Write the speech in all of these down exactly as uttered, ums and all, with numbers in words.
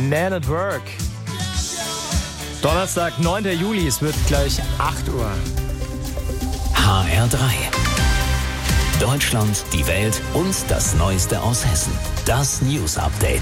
Man at Work. Donnerstag, neunter Juli, es wird gleich acht Uhr. H R drei. Deutschland, die Welt und das Neueste aus Hessen. Das News Update.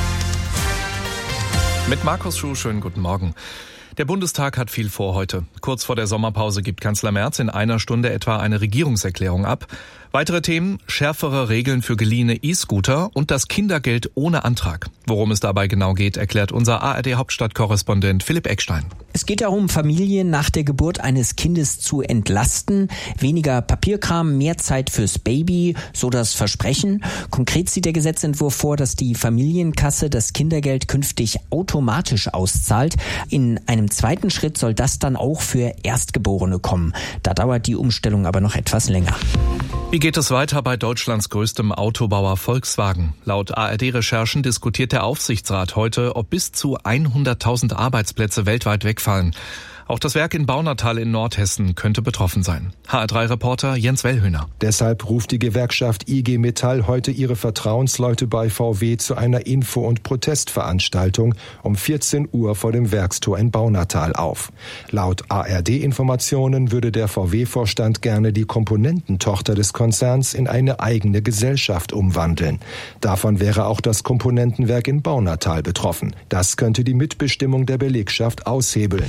Mit Markus Schuh, schönen guten Morgen. Der Bundestag hat viel vor heute. Kurz vor der Sommerpause gibt Kanzler Merz in einer Stunde etwa eine Regierungserklärung ab. Weitere Themen: schärfere Regeln für geliehene E-Scooter und das Kindergeld ohne Antrag. Worum es dabei genau geht, erklärt unser A R D-Hauptstadtkorrespondent Philipp Eckstein. Es geht darum, Familien nach der Geburt eines Kindes zu entlasten. Weniger Papierkram, mehr Zeit fürs Baby, so das Versprechen. Konkret sieht der Gesetzentwurf vor, dass die Familienkasse das Kindergeld künftig automatisch auszahlt. In einem zweiten Schritt soll das dann auch für Erstgeborene kommen. Da dauert die Umstellung aber noch etwas länger. Wie geht es weiter bei Deutschlands größtem Autobauer Volkswagen? Laut A R D-Recherchen diskutiert der Aufsichtsrat heute, ob bis zu hunderttausend Arbeitsplätze weltweit wegfallen. Auch das Werk in Baunatal in Nordhessen könnte betroffen sein. H R drei-Reporter Jens Wellhöhner. Deshalb ruft die Gewerkschaft I G Metall heute ihre Vertrauensleute bei V W zu einer Info- und Protestveranstaltung um vierzehn Uhr vor dem Werkstor in Baunatal auf. Laut A R D-Informationen würde der V W-Vorstand gerne die Komponententochter des Konzerns in eine eigene Gesellschaft umwandeln. Davon wäre auch das Komponentenwerk in Baunatal betroffen. Das könnte die Mitbestimmung der Belegschaft aushebeln.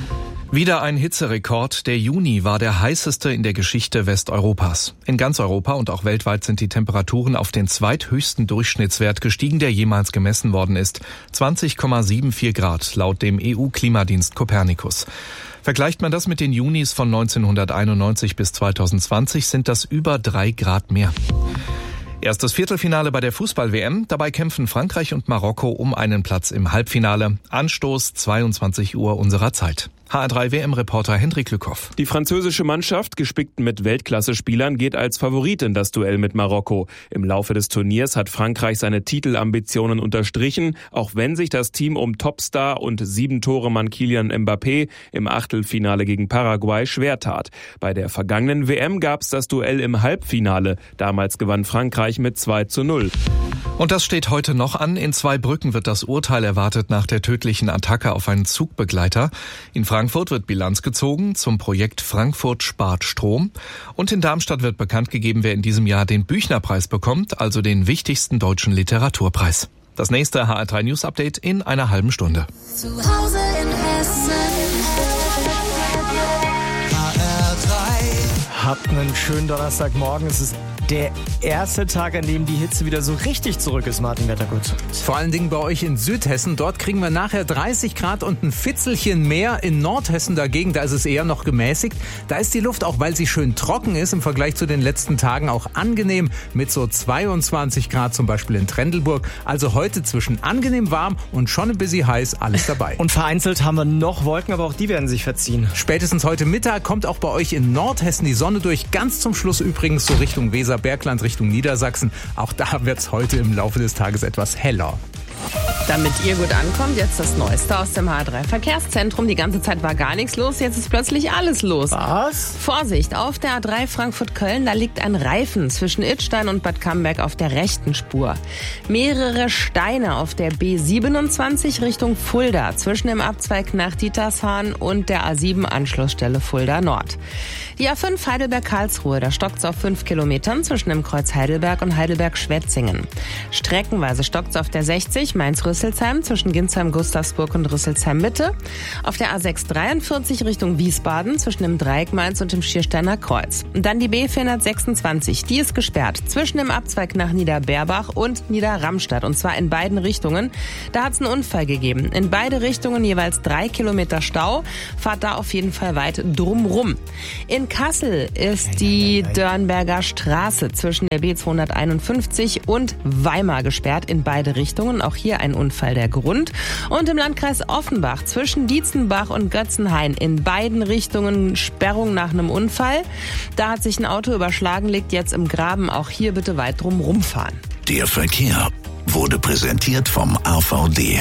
Wieder ein Hitzerekord. Der Juni war der heißeste in der Geschichte Westeuropas. In ganz Europa und auch weltweit sind die Temperaturen auf den zweithöchsten Durchschnittswert gestiegen, der jemals gemessen worden ist. zwanzig Komma vierundsiebzig Grad laut dem E U-Klimadienst Copernicus. Vergleicht man das mit den Junis von neunzehnhunderteinundneunzig bis zweitausendzwanzig, sind das über drei Grad mehr. Erstes Viertelfinale bei der Fußball-W M. Dabei kämpfen Frankreich und Marokko um einen Platz im Halbfinale. Anstoß zweiundzwanzig Uhr unserer Zeit. H R drei-W M-Reporter Hendrik Lückhoff. Die französische Mannschaft, gespickt mit Weltklasse-Spielern, geht als Favorit in das Duell mit Marokko. Im Laufe des Turniers hat Frankreich seine Titelambitionen unterstrichen, auch wenn sich das Team um Topstar und Sieben-Tore-Mann Kylian Mbappé im Achtelfinale gegen Paraguay schwer tat. Bei der vergangenen W M gab es das Duell im Halbfinale. Damals gewann Frankreich mit zwei zu null. Und das steht heute noch an. In Zweibrücken wird das Urteil erwartet nach der tödlichen Attacke auf einen Zugbegleiter. In Frankfurt wird Bilanz gezogen zum Projekt Frankfurt spart Strom. Und in Darmstadt wird bekannt gegeben, wer in diesem Jahr den Büchner-Preis bekommt, also den wichtigsten deutschen Literaturpreis. Das nächste H R drei News Update in einer halben Stunde. Zu Hause in Hessen. H R drei. Habt einen schönen Donnerstagmorgen. Es ist der erste Tag, an dem die Hitze wieder so richtig zurück ist, Martin Wettergut. Vor allen Dingen bei euch in Südhessen. Dort kriegen wir nachher dreißig Grad und ein Fitzelchen mehr. In Nordhessen dagegen, da ist es eher noch gemäßigt. Da ist die Luft, auch weil sie schön trocken ist, im Vergleich zu den letzten Tagen auch angenehm. Mit so zweiundzwanzig Grad zum Beispiel in Trendelburg. Also heute zwischen angenehm warm und schon ein bisschen heiß, alles dabei. Und vereinzelt haben wir noch Wolken, aber auch die werden sich verziehen. Spätestens heute Mittag kommt auch bei euch in Nordhessen die Sonne durch. Ganz zum Schluss übrigens so Richtung Weser Bergland, Richtung Niedersachsen. Auch da wird es heute im Laufe des Tages etwas heller. Damit ihr gut ankommt, jetzt das Neueste aus dem H R drei Verkehrszentrum. Die ganze Zeit war gar nichts los, jetzt ist plötzlich alles los. Was? Vorsicht, auf der A drei Frankfurt-Köln, da liegt ein Reifen zwischen Idstein und Bad Camberg auf der rechten Spur. Mehrere Steine auf der B siebenundzwanzig Richtung Fulda, zwischen dem Abzweig nach Dietershahn und der A sieben Anschlussstelle Fulda Nord. Die A fünf Heidelberg-Karlsruhe, da stockt's auf fünf Kilometern zwischen dem Kreuz Heidelberg und Heidelberg-Schwetzingen. Streckenweise stockt's auf der sechzig Mainz-Rüsselsheim zwischen Ginsheim, Gustavsburg und Rüsselsheim-Mitte. Auf der A sechs dreiundvierzig Richtung Wiesbaden zwischen dem Dreieck Mainz und dem Schiersteiner Kreuz. Und dann die B vierhundertsechsundzwanzig, die ist gesperrt zwischen dem Abzweig nach Niederberbach und Niederramstadt. Und zwar in beiden Richtungen. Da hat's einen Unfall gegeben. In beide Richtungen jeweils drei Kilometer Stau. Fahrt da auf jeden Fall weit drumrum. In Kassel ist die Dörnberger Straße zwischen der B zweihunderteinundfünfzig und Weimar gesperrt in beide Richtungen. Auch hier ein Unfall der Grund. Und im Landkreis Offenbach zwischen Dietzenbach und Götzenhain in beiden Richtungen Sperrung nach einem Unfall. Da hat sich ein Auto überschlagen, liegt jetzt im Graben. Auch hier bitte weit drum rumfahren. Der Verkehr wurde präsentiert vom A V D.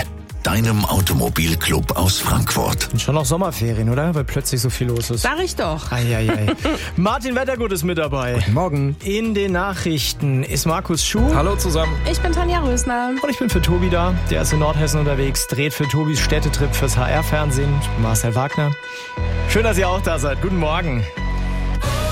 deinem Automobilclub aus Frankfurt. Schon noch Sommerferien, oder? Weil plötzlich so viel los ist. Sag ich doch. Eieiei. Martin Wettergut ist mit dabei. Guten Morgen. In den Nachrichten ist Markus Schuh. Hallo zusammen. Ich bin Tanja Rösner. Und ich bin für Tobi da. Der ist in Nordhessen unterwegs, dreht für Tobis Städtetrip fürs H R-Fernsehen. Marcel Wagner. Schön, dass ihr auch da seid. Guten Morgen.